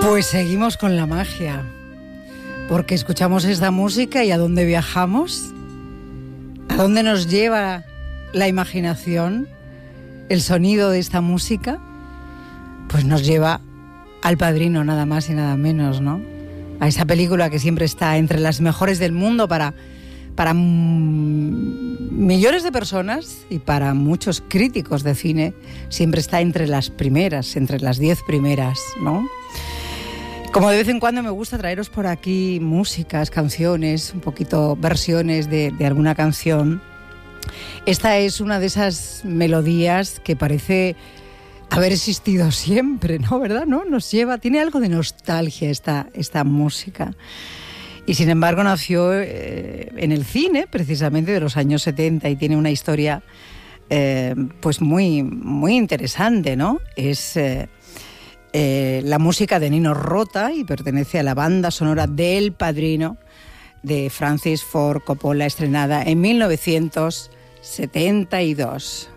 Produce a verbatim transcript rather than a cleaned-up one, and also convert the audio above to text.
Pues seguimos con la magia, porque escuchamos esta música y ¿a dónde viajamos? ¿A dónde nos lleva la imaginación, el sonido de esta música? Pues nos lleva al Padrino, nada más y nada menos, ¿no? A esa película que siempre está entre las mejores del mundo para, para millones de personas y para muchos críticos de cine, siempre está entre las primeras, entre las diez primeras, ¿no? Como de vez en cuando me gusta traeros por aquí músicas, canciones, un poquito versiones de, de alguna canción. Esta es una de esas melodías que parece haber existido siempre, ¿no? ¿Verdad? ¿No? Nos lleva, tiene algo de nostalgia esta, esta música. Y sin embargo nació eh, en el cine, precisamente de los años setenta, y tiene una historia eh, pues muy, muy interesante, ¿no? Es eh, eh, la música de Nino Rota y pertenece a la banda sonora del Padrino de Francis Ford Coppola, estrenada en mil novecientos setenta y dos.